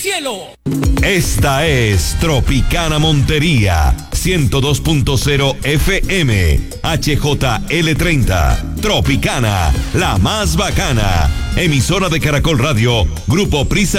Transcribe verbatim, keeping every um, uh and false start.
cielo. Esta es Tropicana Montería, ciento dos punto cero F M, H J L treinta. Tropicana, la más bacana. Emisora de Caracol Radio, Grupo Prisa.